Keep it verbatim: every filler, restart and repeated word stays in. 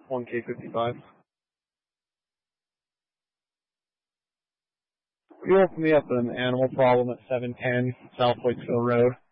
one K fifty-five. You woke me up with an animal problem at seven ten South Lakesville Road.